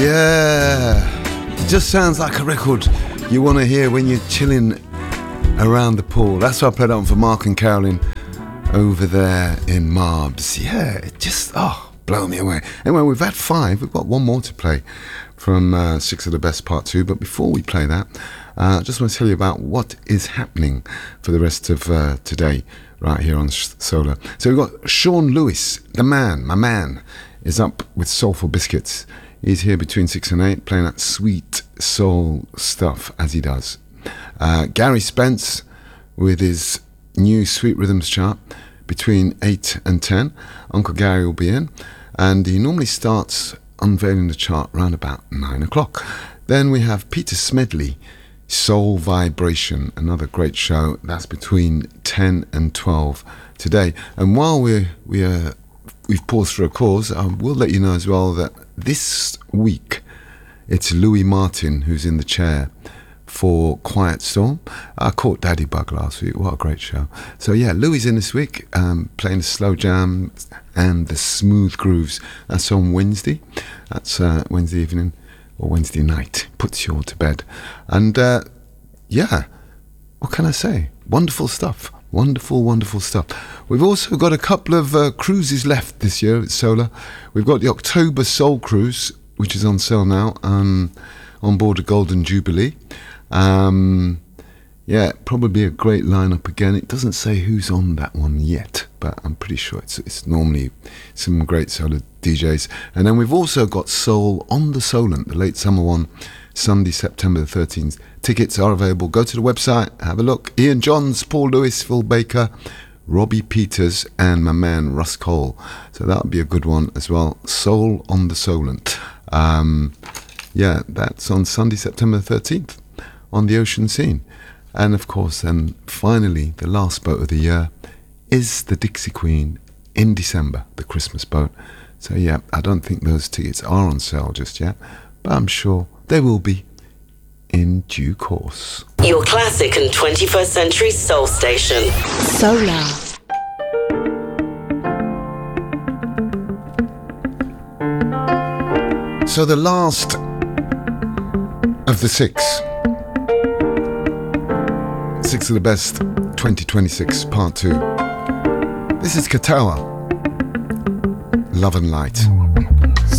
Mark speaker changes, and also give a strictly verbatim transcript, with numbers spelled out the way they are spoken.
Speaker 1: Yeah, it just sounds like a record you want to hear when you're chilling around the pool. That's why I played it on for Mark and Carolyn over there in Marbs. Yeah, it just, oh, blow me away. Anyway, we've had five. We've got one more to play from uh, Six of the Best Part two. But before we play that, I uh, just want to tell you about what is happening for the rest of uh, today right here on Solar. So we've got Sean Lewis, the man, my man, is up with Soulful Biscuits. He's here between six and eight, playing that sweet soul stuff as he does. Uh, Gary Spence with his new Sweet Rhythms chart between eight and ten. Uncle Gary will be in, and he normally starts unveiling the chart around about nine o'clock. Then we have Peter Smedley, Soul Vibration, another great show. That's between ten and twelve today. And while we're, we are, we've paused for a cause, I will let you know as well that this week it's Louis Martin who's in the chair for Quiet Storm. I caught Daddy Bug last week. What a great show. So yeah, Louis in this week, um, playing the slow jam and the smooth grooves. That's on Wednesday. That's uh, Wednesday evening or Wednesday night. Puts you all to bed. And uh, yeah, what can I say? Wonderful stuff. Wonderful, wonderful stuff. We've also got a couple of uh, cruises left this year at Solar. We've got the October Soul Cruise, which is on sale now, um, on board the Golden Jubilee. Um, yeah, probably a great lineup again. It doesn't say who's on that one yet, but I'm pretty sure it's, it's normally some great Solar D Js. And then we've also got Soul on the Solent, the late summer one, Sunday, September the thirteenth. Tickets are available. Go to the website, have a look. Ian Johns, Paul Lewis, Phil Baker, Robbie Peters, and my man Russ Cole. So that'll be a good one as well. Soul on the Solent. Um, yeah, that's on Sunday, September the thirteenth on the Ocean Scene. And of course, then finally, the last boat of the year is the Dixie Queen in December, the Christmas boat. So yeah, I don't think those tickets are on sale just yet, but I'm sure they will be in due course.
Speaker 2: Your classic and twenty-first century soul station. Solar.
Speaker 1: So the last of the six. Six of the Best twenty twenty-six Part two. This is Katawa. Love and Light.